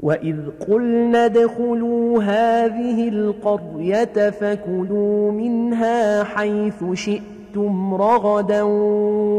وإذ قلنا ادخلوا هذه القرية فكلوا منها حيث شئتم رغدا